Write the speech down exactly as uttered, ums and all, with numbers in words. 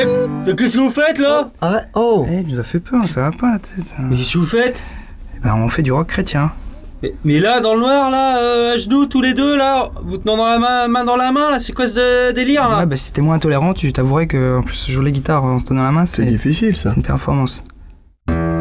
Qu'est-ce que vous faites là? Arrête. Oh. Eh, tu nous as fait peur, ça va pas la tête. Mais qu'est-ce que vous faites? Eh ben, on fait du rock chrétien. mais, mais là, dans le noir, là, euh, à genoux, tous les deux, là, vous tenant dans la main, main dans la main, là, c'est quoi ce délire, là? Ouais, bah si t'es moins intolérant, tu t'avouerais que en plus jouer la guitare en se donnant la main, C'est c'est difficile ça. c'est une performance.